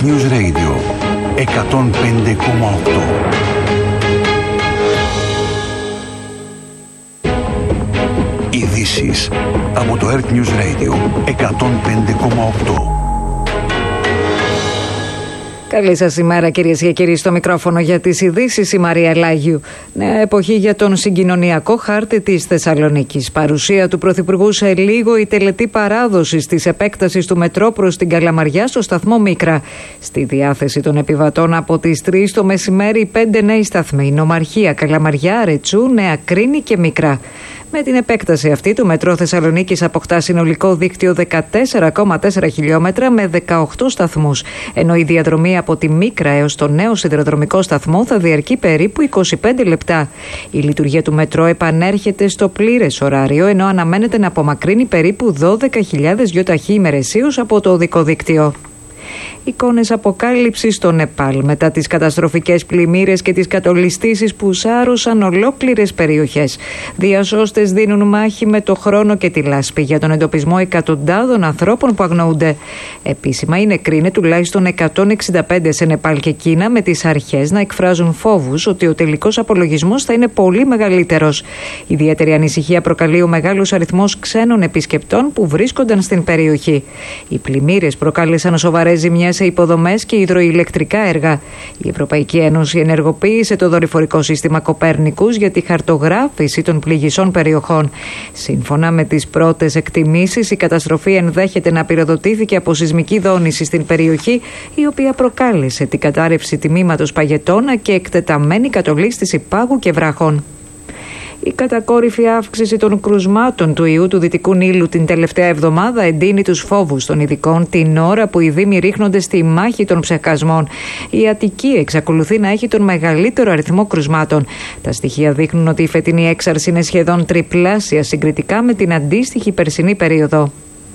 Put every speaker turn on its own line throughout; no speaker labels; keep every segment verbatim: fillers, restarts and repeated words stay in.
Earth News Radio εκατόν πέντε κόμμα οκτώ. Ειδήσεις από το Earth News Radio εκατόν πέντε κόμμα οκτώ.
Καλή σας ημέρα, κυρίες και κύριοι, στο μικρόφωνο για τις ειδήσεις η Μαρία Λάγιου. Νέα εποχή για τον συγκοινωνιακό χάρτη της Θεσσαλονίκης. Παρουσία του Πρωθυπουργού σε λίγο, η τελετή παράδοσης της επέκτασης του μετρό προς την Καλαμαριά στο σταθμό Μίκρα. Στη διάθεση των επιβατών από τις τρεις το μεσημέρι πέντε νέοι σταθμοί: Νομαρχία, Καλαμαριά, Ρετσού, Νέα Κρίνη και Μίκρα. Με την επέκταση αυτή, το μετρό Θεσσαλονίκης αποκτά συνολικό δίκτυο δεκατέσσερα κόμμα τέσσερα χιλιόμετρα με δεκαοκτώ σταθμούς, ενώ η διαδρομή από τη Μίκρα έως το νέο σιδηροδρομικό σταθμό θα διαρκεί περίπου είκοσι πέντε λεπτά. Η λειτουργία του μετρό επανέρχεται στο πλήρες ωράριο, ενώ αναμένεται να απομακρύνει περίπου δώδεκα χιλιάδες γιοταχή ημερησίως από το οδικό δίκτυο. Εικόνες αποκάλυψης στο Νεπάλ μετά τις καταστροφικές πλημμύρες και τις κατολιστήσεις που σάρωσαν ολόκληρες περιοχές. Διασώστες δίνουν μάχη με το χρόνο και τη λάσπη για τον εντοπισμό εκατοντάδων ανθρώπων που αγνοούνται. Επίσημα οι νεκροί είναι τουλάχιστον εκατόν εξήντα πέντε σε Νεπάλ και Κίνα, με τις αρχές να εκφράζουν φόβους ότι ο τελικός απολογισμός θα είναι πολύ μεγαλύτερος. Ιδιαίτερη ανησυχία προκαλεί ο μεγάλος αριθμός ξένων επισκεπτών που βρίσκονταν στην περιοχή. Οι πλημμύρες προκάλεσαν σοβαρές ζημιές σε υποδομές και υδροηλεκτρικά έργα. Η Ευρωπαϊκή Ένωση ενεργοποίησε το δορυφορικό σύστημα Κοπέρνικους για τη χαρτογράφηση των πληγισών περιοχών. Σύμφωνα με τις πρώτες εκτιμήσεις, η καταστροφή ενδέχεται να πυροδοτήθηκε από σεισμική δόνηση στην περιοχή, η οποία προκάλεσε την κατάρρευση τμήματος παγετώνα και εκτεταμένη κατολίσθηση πάγου και βράχων. Η κατακόρυφη αύξηση των κρουσμάτων του ιού του Δυτικού Νείλου την τελευταία εβδομάδα εντείνει τους φόβους των ειδικών την ώρα που οι Δήμοι ρίχνονται στη μάχη των ψεκασμών. Η Αττική εξακολουθεί να έχει τον μεγαλύτερο αριθμό κρουσμάτων. Τα στοιχεία δείχνουν ότι η φετινή έξαρση είναι σχεδόν τριπλάσια συγκριτικά με την αντίστοιχη περσινή περίοδο.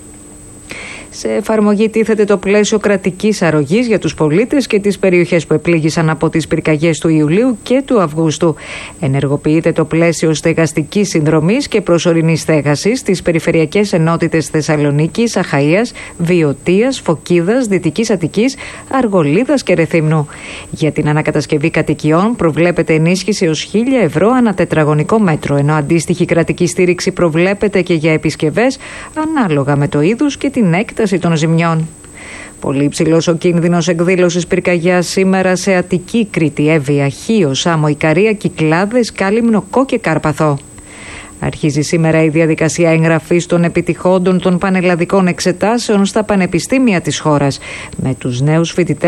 Σε εφαρμογή τίθεται το πλαίσιο κρατικής αρρωγής για τους πολίτες και τις περιοχές που επλήγησαν από τις πυρκαγιές του Ιουλίου και του Αυγούστου. Ενεργοποιείται το πλαίσιο στεγαστικής συνδρομής και προσωρινής στέγασης στις περιφερειακές ενότητες Θεσσαλονίκης, Αχαΐας, Βιωτίας, Φωκίδας, Δυτικής Αττικής, Αργολίδας και Ρεθύμνου. Για την ανακατασκευή κατοικιών προβλέπεται ενίσχυση ως χίλια ευρώ ανά τετραγωνικό μέτρο, ενώ αντίστοιχη κρατική στήριξη προβλέπεται και για επισκευές ανάλογα με το είδους και την έκταση των ζημιών. Πολύ υψηλός ο κίνδυνος εκδήλωσης πυρκαγιάς σήμερα σε Αττική, Κρήτη, Εύβοια, Χίο, Σάμο, Ικαρία, Κυκλάδες, Κάλυμνο, Κό και Κάρπαθο. Αρχίζει σήμερα η διαδικασία εγγραφής των επιτυχόντων των πανελλαδικών εξετάσεων στα πανεπιστήμια της χώρας, με τους νέους φοιτητές